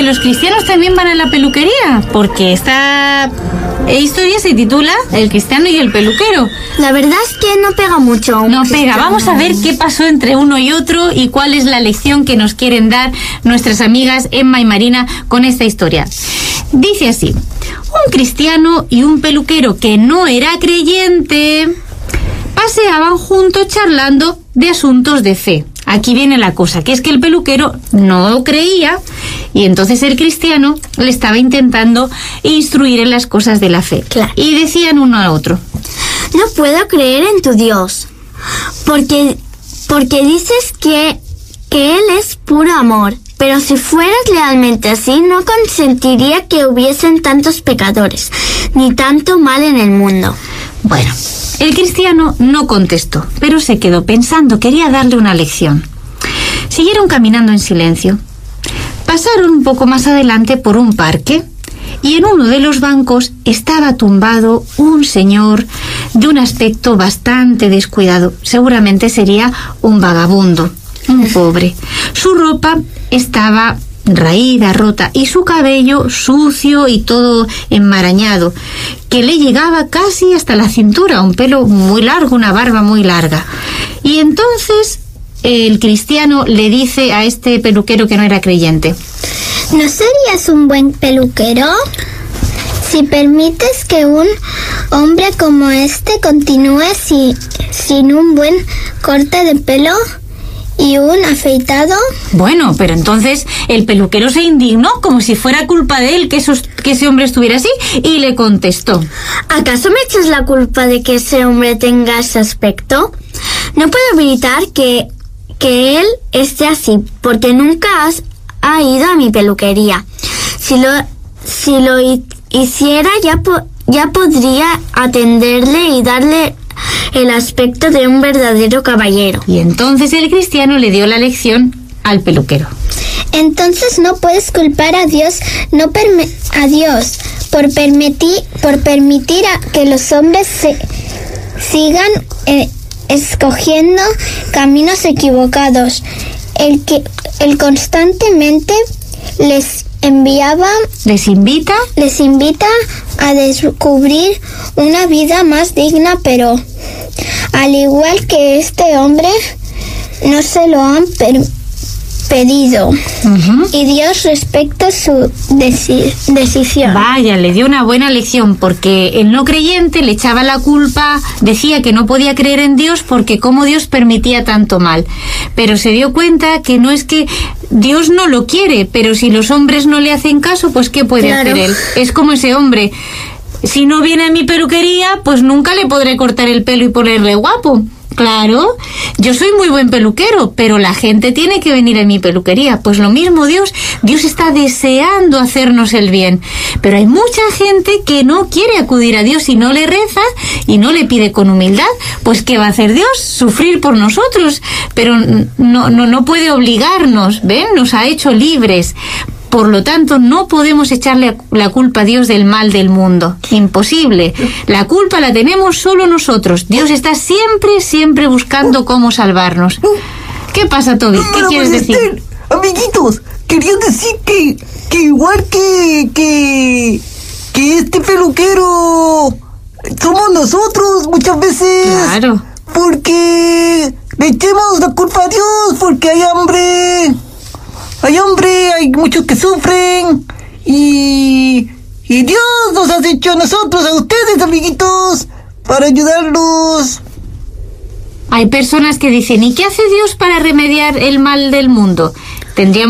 los cristianos también van a la peluquería, porque esta historia se titula El cristiano y el peluquero. La verdad es que no pega mucho. No pega. Vamos a ver qué pasó entre uno y otro y cuál es la lección que nos quieren dar nuestras amigas Emma y Marina con esta historia. Dice así: un cristiano y un peluquero que no era creyente paseaban juntos charlando de asuntos de fe. Aquí viene la cosa, que es que el peluquero no creía y entonces el cristiano le estaba intentando instruir en las cosas de la fe. Claro. Y decían uno al otro: no puedo creer en tu Dios, porque dices que Él es puro amor. Pero si fueras realmente así, no consentiría que hubiesen tantos pecadores, ni tanto mal en el mundo. Bueno, el cristiano no contestó, pero se quedó pensando, quería darle una lección. Siguieron caminando en silencio. Pasaron un poco más adelante por un parque y en uno de los bancos estaba tumbado un señor de un aspecto bastante descuidado. Seguramente sería un vagabundo, un pobre. Su ropa estaba raída, rota, y su cabello sucio y todo enmarañado, que le llegaba casi hasta la cintura, un pelo muy largo, una barba muy larga. Y entonces el cristiano le dice a este peluquero que no era creyente: ¿no serías un buen peluquero si permites que un hombre como este continúe sin un buen corte de pelo y un afeitado? Bueno, pero entonces el peluquero se indignó como si fuera culpa de él que ese hombre estuviera así y le contestó: ¿acaso me echas la culpa de que ese hombre tenga ese aspecto? No puedo evitar que él esté así, porque nunca ha ido a mi peluquería. Si lo hiciera, ya podría atenderle y darle el aspecto de un verdadero caballero. Y entonces el cristiano le dio la lección al peluquero. Entonces no puedes culpar a Dios, por permitir a que los hombres sigan escogiendo caminos equivocados. Él constantemente les invita a descubrir una vida más digna, pero al igual que este hombre, no se lo han pedido. Y Dios respeta su decisión. Vaya, le dio una buena lección, porque el no creyente le echaba la culpa, decía que no podía creer en Dios porque cómo Dios permitía tanto mal. Pero se dio cuenta que no es que Dios no lo quiere, pero si los hombres no le hacen caso, pues ¿qué puede hacer él? Es como ese hombre: si no viene a mi peluquería, pues nunca le podré cortar el pelo y ponerle guapo. Claro, yo soy muy buen peluquero, pero la gente tiene que venir a mi peluquería. Pues lo mismo Dios está deseando hacernos el bien, pero hay mucha gente que no quiere acudir a Dios y no le reza y no le pide con humildad. Pues ¿qué va a hacer Dios? Sufrir por nosotros, pero no puede obligarnos, ¿ven? Nos ha hecho libres. Por lo tanto, no podemos echarle la culpa a Dios del mal del mundo. Imposible. La culpa la tenemos solo nosotros. Dios está siempre buscando cómo salvarnos. ¿Qué pasa, Toby? ¿Qué quieres decir? Amiguitos, quería decir que igual que este peluquero somos nosotros muchas veces. Claro. Porque le echemos la culpa a Dios porque hay hambre. Hay muchos que sufren y Dios nos ha hecho a nosotros, a ustedes, amiguitos, para ayudarlos. Hay personas que dicen: ¿y qué hace Dios para remediar el mal del mundo? Tendríamos